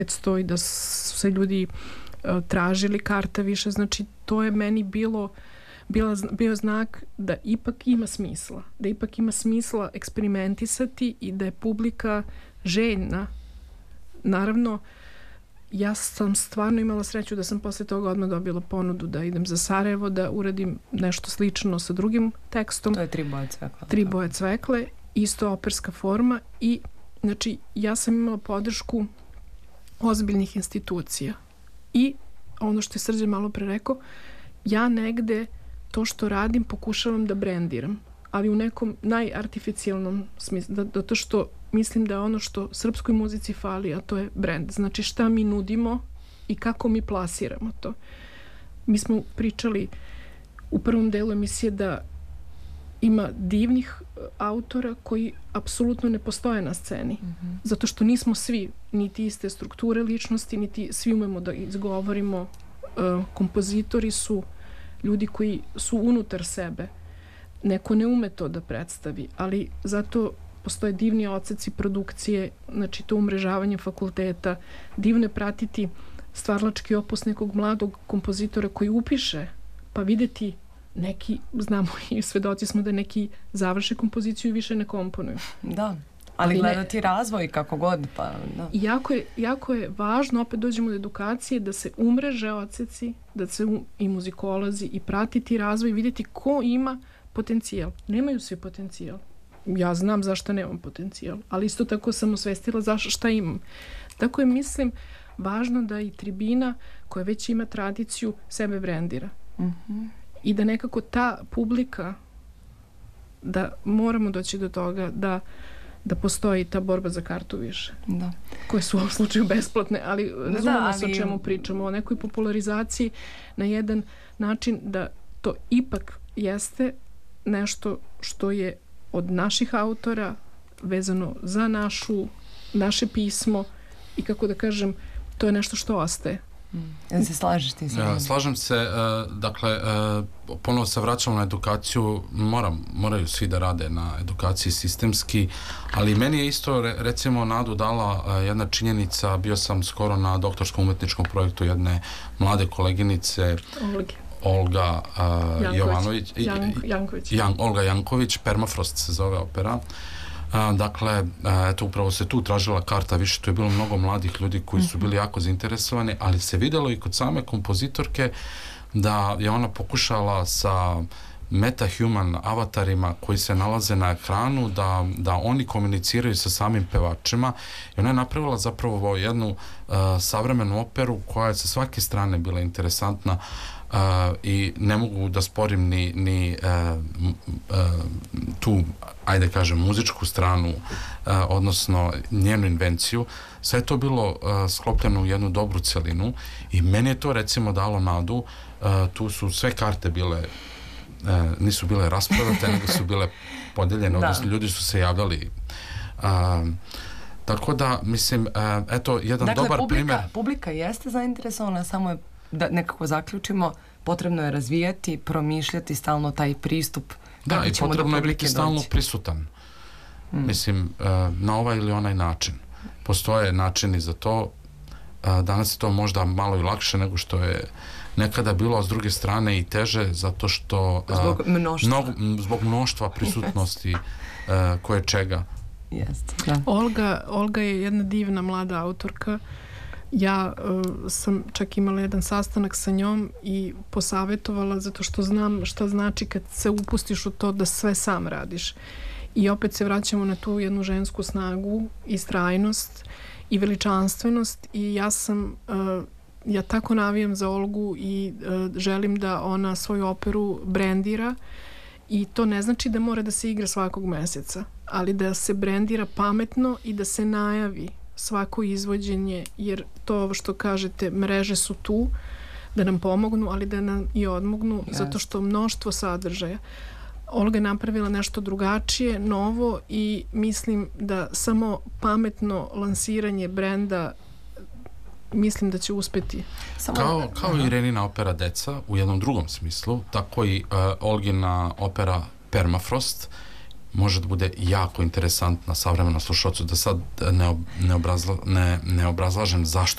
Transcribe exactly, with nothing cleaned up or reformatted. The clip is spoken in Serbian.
stoji da su se ljudi uh, tražili karta više, znači to je meni bilo bila, bio znak da ipak ima smisla, da ipak ima smisla eksperimentisati i da je publika željna. Naravno, ja sam stvarno imala sreću da sam posle toga odmah dobila ponudu da idem za Sarajevo, da uradim nešto slično sa drugim tekstom. To je Tri boje cvekle. Tri boje cvekle, isto operska forma i znači ja sam imala podršku ozbiljnih institucija. I ono što je Srđan malo pre rekao, ja negde to što radim pokušavam da brendiram, ali u nekom najartificijalnom smislu, da, da to što mislim da je ono što srpskoj muzici fali, a to je brend. Znači šta mi nudimo i kako mi plasiramo to. Mi smo pričali u prvom delu emisije da ima divnih autora koji apsolutno ne postoje na sceni. Mm-hmm. Zato što nismo svi niti iste strukture ličnosti, niti svi umemo da izgovorimo. Uh, kompozitori su ljudi koji su unutar sebe. Neko ne ume to da predstavi, ali zato postoje divni odseci produkcije, znači to umrežavanje fakulteta, divno je pratiti stvarlački opus nekog mladog kompozitora koji upiše, pa videti neki, znamo i svedoci smo da neki završe kompoziciju i više ne komponuju. Da, ali gledati ne, razvoj kako god, pa da. Jako je, jako je važno, opet dođemo do edukacije, da se umreže odseci, da se um, i muzikolozi i pratiti razvoj i vidjeti ko ima potencijal. Nemaju svi potencijal. Ja znam zašto nemam potencijal, ali isto tako sam osvestila zašto šta imam. Tako je, mislim, važno da i tribina koja već ima tradiciju sebe brendira. Mm-hmm. I da nekako ta publika, da moramo doći do toga da, da postoji ta borba za kartu više. Da. Koje su u ovom slučaju besplatne, ali razumemo da, se ali... o čemu pričamo, o nekoj popularizaciji na jedan način da to ipak jeste nešto što je od naših autora vezano za našu, naše pismo i kako da kažem, to je nešto što ostaje. Mm. Ja se slažeš ti sa ja, slažem se, uh, dakle uh, ponovo se vraćamo na edukaciju, moram, moraju svi da rade na edukaciji sistemski, ali meni je isto re, recimo nadu dala uh, jedna činjenica, bio sam skoro na doktorskom umetničkom projektu jedne mlade koleginice Olge. Olga uh, Janković. Jovanović Jank, Janković. Jan, Olga Janković, Permafrost se zove opera. Uh, dakle, uh, eto, upravo se tu tražila karta više, tu je bilo mnogo mladih ljudi koji su bili jako zainteresovani, ali se vidjelo i kod same kompozitorke da je ona pokušala sa metahuman avatarima koji se nalaze na ekranu da, da oni komuniciraju sa samim pevačima i ona je napravila zapravo jednu uh, savremenu operu koja je sa svake strane bila interesantna. Uh, i ne mogu da sporim ni, ni uh, uh, tu, ajde kažem, muzičku stranu, uh, odnosno njenu invenciju. Sve je to bilo uh, sklopljeno u jednu dobru celinu i meni je to recimo dalo nadu. Uh, tu su sve karte bile, uh, nisu bile rasprodate, nego su bile podeljene, odnosno ljudi su se javljali. Uh, tako da, mislim, uh, eto, jedan dakle, dobar publika, primjer. Publika jeste zainteresovana, samo je, da nekako zaključimo, potrebno je razvijati, promišljati stalno taj pristup. Da, i potrebno je biti stalno doći. prisutan. Mm. Mislim, na ovaj ili onaj način. Postoje načini za to. Danas je to možda malo i lakše nego što je nekada bilo, a s druge strane i teže, zato što zbog mnoštva, mnogo, zbog mnoštva prisutnosti yes. koje čega. Yes. Da. Olga, Olga je jedna divna mlada autorka. Ja uh, sam čak imala jedan sastanak sa njom i posavjetovala zato što znam šta znači kad se upustiš u to da sve sam radiš. I opet se vraćamo na tu jednu žensku snagu i strajnost i veličanstvenost i ja sam uh, ja tako navijam za Olgu i uh, želim da ona svoju operu brendira i to ne znači da mora da se igra svakog meseca, ali da se brendira pametno i da se najavi svako izvođenje, jer to ovo što kažete, mreže su tu da nam pomognu, ali da nam i odmognu, yes. zato što mnoštvo sadržaja. Olga je napravila nešto drugačije, novo i mislim da samo pametno lansiranje brenda mislim da će uspeti. Samo kao, kao i Irenina opera Deca u jednom drugom smislu, tako i uh, Olgina opera Permafrost može da bude jako interesantna savremenom slušalcu, da sad ne, ob, ne, obrazla, ne, ne obrazlažem zašto